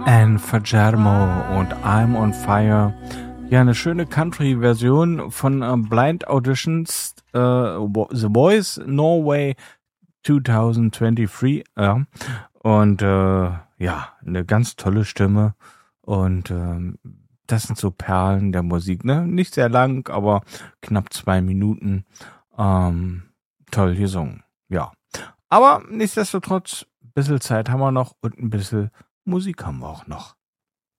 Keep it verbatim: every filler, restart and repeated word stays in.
And Fajarmo und I'm on Fire. Ja, eine schöne Country-Version von äh, Blind Auditions äh, The Voice Norway zwanzig dreiundzwanzig. Ja. Und äh, ja, eine ganz tolle Stimme. Und ähm, das sind so Perlen der Musik. Ne? Nicht sehr lang, aber knapp zwei Minuten. Ähm, toll gesungen. Ja. Aber nichtsdestotrotz, ein bisschen Zeit haben wir noch und ein bisschen Musik haben wir auch noch.